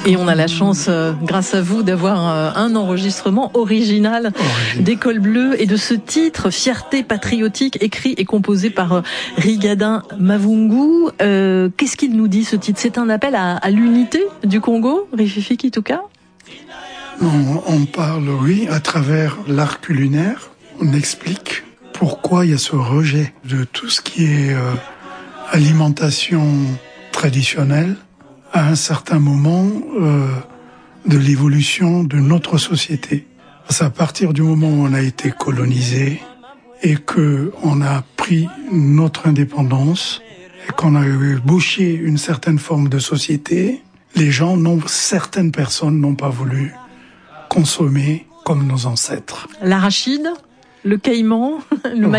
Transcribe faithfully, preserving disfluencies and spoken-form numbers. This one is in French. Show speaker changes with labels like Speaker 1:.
Speaker 1: Et on a la chance, euh, grâce à vous, d'avoir euh, un enregistrement original
Speaker 2: Origine.
Speaker 1: d'École Bleue et de ce titre, Fierté patriotique, écrit et composé par euh, Rigaudin Mavungu. Euh, qu'est-ce qu'il nous dit, ce titre? C'est un appel à, à l'unité du Congo, Rififi Kituka?
Speaker 2: On, on parle, oui, à travers l'art culinaire. On explique pourquoi il y a ce rejet de tout ce qui est euh, alimentation traditionnelle à un certain moment euh, de l'évolution de notre société. C'est à partir du moment où on a été colonisé et que on a pris notre indépendance et qu'on a bouché une certaine forme de société, les gens n'ont, certaines personnes n'ont pas voulu consommer comme nos ancêtres.
Speaker 1: L'arachide, le caïman, le